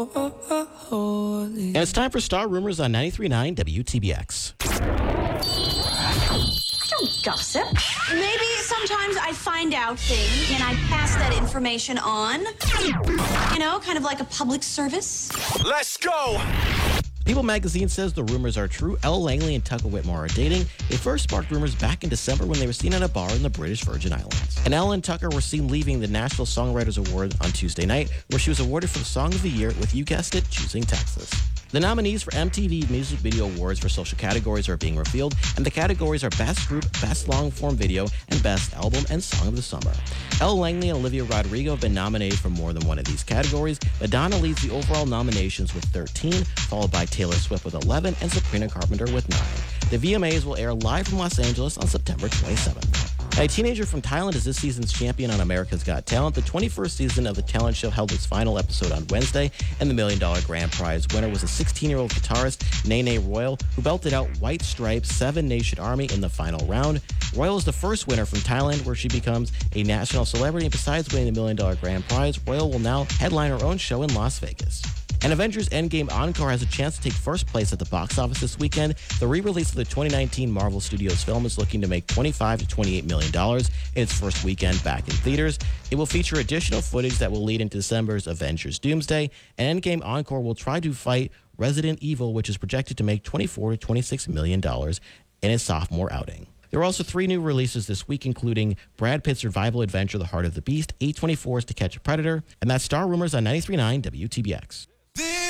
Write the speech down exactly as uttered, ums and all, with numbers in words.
And it's time for Star Rumors on ninety-three point nine W T B X. I don't gossip. Maybe sometimes I find out things and I pass that information on. You know, kind of like a public service. Let's go! People magazine says the rumors are true. Elle Langley and Tucker Whitmore are dating. It first sparked rumors back in December when they were seen at a bar in the British Virgin Islands. And Elle and Tucker were seen leaving the National Songwriters Award on Tuesday night, where she was awarded for the Song of the Year with, you guessed it, Choosing Texas. The nominees for M T V Music Video Awards for social categories are being revealed, and the categories are Best Group, Best Long-Form Video, and Best Album and Song of the Summer. Elle Langley and Olivia Rodrigo have been nominated for more than one of these categories. Madonna leads the overall nominations with thirteen, followed by Taylor Swift with eleven, and Sabrina Carpenter with nine. The V M As will air live from Los Angeles on September twenty-seventh. A teenager from Thailand is this season's champion on America's Got Talent. The twenty-first season of the talent show held its final episode on Wednesday, and the Million Dollar Grand Prize winner was a sixteen-year-old guitarist, Nene Royal, who belted out White Stripes' Seven Nation Army in the final round. Royal is the first winner from Thailand, where she becomes a national celebrity, and besides winning the Million Dollar Grand Prize, Royal will now headline her own show in Las Vegas. And Avengers Endgame Encore has a chance to take first place at the box office this weekend. The re-release of the twenty nineteen Marvel Studios film is looking to make twenty-five to twenty-eight million dollars in its first weekend back in theaters. It will feature additional footage that will lead into December's Avengers Doomsday, and Endgame Encore will try to fight Resident Evil, which is projected to make twenty-four to twenty-six million dollars in its sophomore outing. There are also three new releases this week, including Brad Pitt's survival adventure, The Heart of the Beast, A twenty-four's To Catch a Predator, and that's Star Rumors on ninety-three point nine W T B X.